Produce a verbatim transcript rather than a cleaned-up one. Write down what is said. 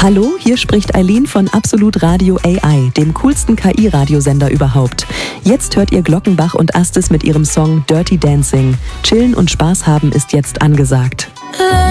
Hallo, hier spricht Eileen von Absolut Radio A I, dem coolsten K I-Radiosender überhaupt. Jetzt hört ihr Glockenbach und Astis mit ihrem Song Dirty Dancing. Chillen und Spaß haben ist jetzt angesagt.